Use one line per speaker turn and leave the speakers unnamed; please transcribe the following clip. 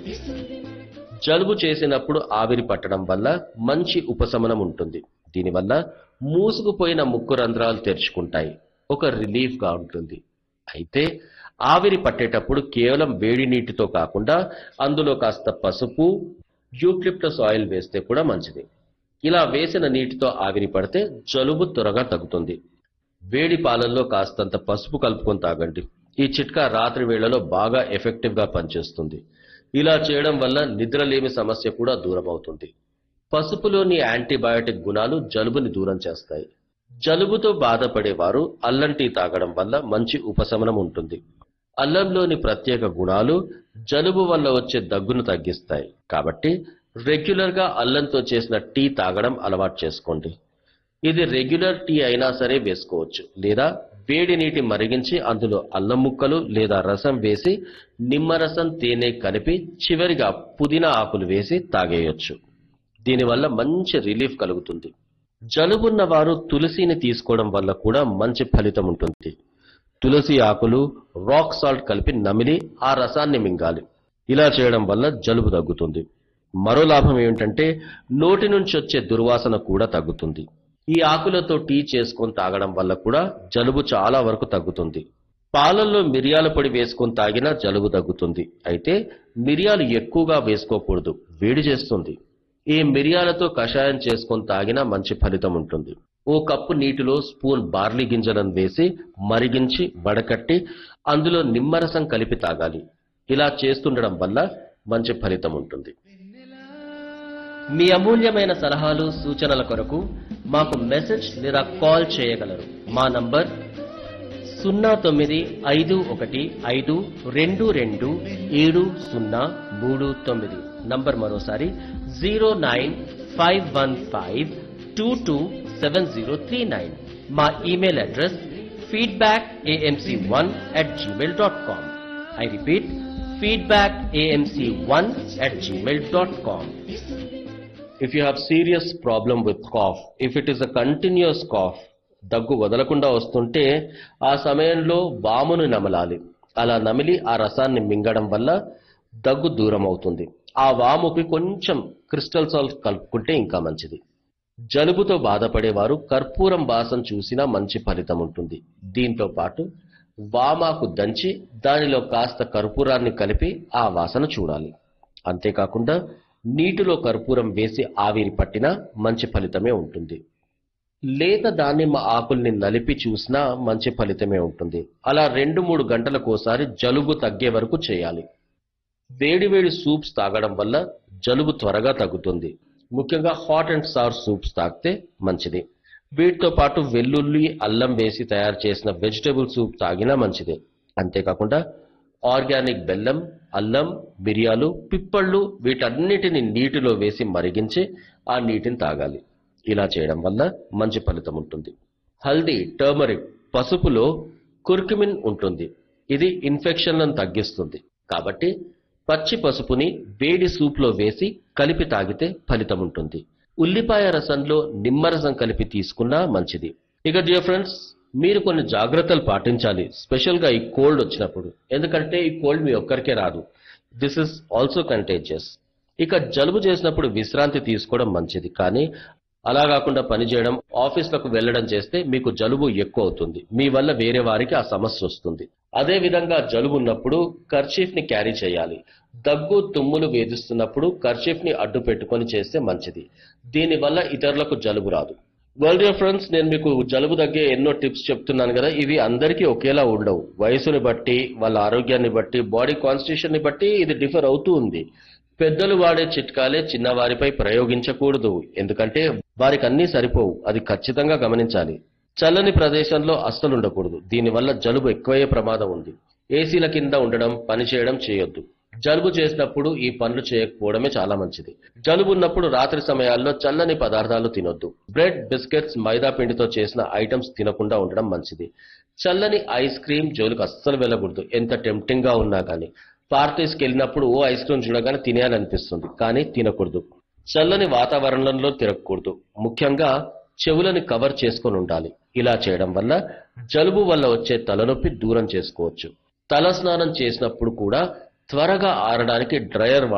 జలుబు చేసినప్పుడు ఆవిరి పట్టడం వల్ల మంచి ఉపశమనం ఉంటుంది. దీనివల్ల మూసుకుపోయిన ముక్కు రంధ్రాలు తెరుచుకుంటాయి. ఒక రిలీఫ్ గా ఉంటుంది. అయితే ఆవిరి పట్టేటప్పుడు కేవలం వేడి నీటితో కాకుండా అందులో కాస్త పసుపు, యూక్లిప్టస్ ఆయిల్ వేస్తే కూడా మంచిది. ఇలా వేసిన నీటితో ఆవిరి పడితే జలుబు త్వరగా తగ్గుతుంది. వేడి పాలల్లో కాస్తంత పసుపు కలుపుకొని తాగండి. ఈ చిట్కా రాత్రి వేళలో బాగా ఎఫెక్టివ్ గా పనిచేస్తుంది. ఇలా చేయడం వల్ల నిద్రలేమి సమస్య కూడా దూరం అవుతుంది. పసుపులోని యాంటీబయాటిక్ గుణాలు జలుబుని దూరం చేస్తాయి. జలుబుతో బాధపడేవారు అల్లం టీ తాగడం వల్ల మంచి ఉపశమనం ఉంటుంది. అల్లంలోని ప్రత్యేక గుణాలు జలుబు వల్ల వచ్చే దగ్గును తగ్గిస్తాయి. కాబట్టి రెగ్యులర్ గా అల్లంతో చేసిన టీ తాగడం అలవాటు చేసుకోండి. ఇది రెగ్యులర్ టీ అయినా సరే వేసుకోవచ్చు, లేదా వేడి నీటి మరిగించి అందులో అల్లం ముక్కలు లేదా రసం వేసి నిమ్మరసం తేనె కలిపి చివరిగా పుదీనా ఆకులు వేసి తాగేయొచ్చు. దీనివల్ల మంచి రిలీఫ్ కలుగుతుంది. జలుబున్న వారు తులసిని తీసుకోవడం వల్ల కూడా మంచి ఫలితం ఉంటుంది. తులసి ఆకులు, రాక్ సాల్ట్ కలిపి నమిలి ఆ రసాన్ని మింగాలి. ఇలా చేయడం వల్ల జలుబు తగ్గుతుంది. మరో లాభం ఏమిటంటే నోటి నుంచి వచ్చే దుర్వాసన కూడా తగ్గుతుంది. ఈ ఆకులతో టీ చేసుకొని తాగడం వల్ల కూడా జలుబు చాలా వరకు తగ్గుతుంది. పాలల్లో మిరియాల పొడి వేసుకొని తాగినా జలుబు తగ్గుతుంది. అయితే మిరియాలు ఎక్కువగా వేసుకోకూడదు, వేడి చేస్తుంది. ఈ మిరియాలతో కషాయం చేసుకొని తాగినా మంచి ఫలితం ఉంటుంది. ఓ కప్పు నీటిలో స్పూన్ బార్లీ గింజలను వేసి మరిగించి వడకట్టి అందులో నిమ్మరసం కలిపి తాగాలి. ఇలా చేస్తుండడం వల్ల మంచి ఫలితం ఉంటుంది. మీ అమూల్యమైన సలహాలు సూచనల కొరకు మాకు మెసేజ్ లేదా కాల్ చేయగలరు. మా నంబర్ 0951522739. నంబర్ మరోసారి 09515227039. మా email address feedbackamc1@gmail.com. I repeat, feedbackamc1@gmail.com. If you have serious problem with cough, if it is a continuous cough, దగ్గు వదలకుండా వస్తుంటే ఆ సమయంలో వామును నమలాలి. అలా నమిలి ఆ రసాన్ని మింగడం వల్ల దగ్గు దూరం అవుతుంది. ఆ వాముకి కొంచెం క్రిస్టల్ సాల్ట్ కలుపుకుంటే ఇంకా మంచిది. జలుబుతో బాధపడేవారు కర్పూరం వాసన చూసినా మంచి ఫలితం ఉంటుంది. దీంతో పాటు వామాకు దంచి దానిలో కాస్త కర్పూరాన్ని కలిపి ఆ వాసన చూడాలి. అంతేకాకుండా నీటిలో కర్పూరం వేసి ఆవిరి పట్టినా మంచి ఫలితమే ఉంటుంది. లేత దానిమ్మ ఆకుల్ని నలిపి చూసినా మంచి ఫలితమే ఉంటుంది. అలా 2-3 గంటలకోసారి జలుబు తగ్గే వరకు చేయాలి. వేడివేడి సూప్స్ తాగడం వల్ల జలుబు త్వరగా తగ్గుతుంది. ముఖ్యంగా హాట్ అండ్ సవర్ సూప్స్ తాగితే మంచిది. వీటితో పాటు వెల్లుల్లి, అల్లం వేసి తయారు చేసిన వెజిటబుల్ సూప్ తాగినా మంచిదే. అంతేకాకుండా ఆర్గానిక్ బెల్లం, అల్లం, మిరియాలు, పిప్పళ్ళు వీటన్నిటిని నీటిలో వేసి మరిగించి ఆ నీటిని తాగాలి. ఇలా చేయడం వల్ల మంచి ఫలితం ఉంటుంది. హల్దీ, టర్మరిక్, పసుపులో కుర్కుమిన్ ఉంటుంది. ఇది ఇన్ఫెక్షన్లను తగ్గిస్తుంది. కాబట్టి పచ్చి పసుపుని వేడి సూప్లో వేసి కలిపి తాగితే ఫలితం ఉంటుంది. ఉల్లిపాయ రసంలో నిమ్మరసం కలిపి తీసుకున్నా మంచిది. ఇక డియర్ ఫ్రెండ్స్, మీరు కొన్ని జాగ్రత్తలు పాటించాలి, స్పెషల్ గా ఈ కోల్డ్ వచ్చినప్పుడు. ఎందుకంటే ఈ కోల్డ్ మీ ఒక్కరికే రాదు. This is also contagious. ఇక జలుబు చేసినప్పుడు విశ్రాంతి తీసుకోవడం మంచిది. కానీ అలా కాకుండా పనిచేయడం, ఆఫీసులకు వెళ్లడం చేస్తే మీకు జలుబు ఎక్కువ అవుతుంది. మీ వల్ల వేరే వారికి ఆ సమస్య వస్తుంది. అదే విధంగా జలుబు ఉన్నప్పుడు కర్చీఫ్ ని క్యారీ చేయాలి. దగ్గు, తుమ్ములు వేధిస్తున్నప్పుడు కర్చీఫ్ ని అడ్డు పెట్టుకొని చేస్తే మంచిది. దీనివల్ల ఇతరులకు జలుబు రాదు. వెల్ డియర్ ఫ్రెండ్స్, నేను మీకు జలుబు తగ్గే ఎన్నో టిప్స్ చెప్తున్నాను కదా. ఇవి అందరికీ ఒకేలా ఉండవు. వయసుని బట్టి, వాళ్ళ ఆరోగ్యాన్ని బట్టి, బాడీ కాన్స్టిట్యూషన్ ని బట్టి ఇది డిఫర్ అవుతూ ఉంది. పెద్దలు వాడే చిట్కాలే చిన్నవారిపై ప్రయోగించకూడదు. ఎందుకంటే వారికి అన్నీ సరిపోవు. అది ఖచ్చితంగా గమనించాలి. చల్లని ప్రదేశంలో అస్సలు ఉండకూడదు. దీనివల్ల జలుబు ఎక్కువయ్యే ప్రమాదం ఉంది. ఏసీల కింద ఉండడం, పని చేయడం చేయొద్దు. జలుబు చేసినప్పుడు ఈ పనులు చేయకపోవడమే చాలా మంచిది. జలుబు ఉన్నప్పుడు రాత్రి సమయాల్లో చల్లని పదార్థాలు తినొద్దు. బ్రెడ్, బిస్కెట్స్, మైదా పిండితో చేసిన ఐటమ్స్ తినకుండా ఉండడం మంచిది. చల్లని ఐస్ క్రీమ్ జోలికి అస్సలు వెళ్ళకూడదు. ఎంత టెంప్టింగ్ గా ఉన్నా కానీ. పార్టీస్కి వెళ్ళినప్పుడు ఓ ఐస్ క్రీమ్ చూడగానే తినేయాలనిపిస్తుంది, కానీ తినకూడదు. చల్లని వాతావరణంలో తిరగకూడదు. ముఖ్యంగా చెవులని కవర్ చేసుకొని ఉండాలి. ఇలా చేయడం వల్ల జలుబు వల్ల వచ్చే తలనొప్పి దూరం చేసుకోవచ్చు. తల స్నానం చేసినప్పుడు కూడా త్వరగా ఆరడానికి డ్రయర్